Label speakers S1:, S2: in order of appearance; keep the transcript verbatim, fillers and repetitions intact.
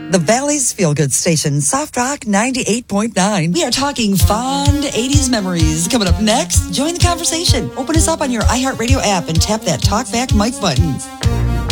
S1: The Valley's feel-good station, Soft Rock ninety-eight point nine. We are talking fond eighties memories. Coming up next, join the conversation. Open us up on your iHeartRadio app and tap that talkback mic button.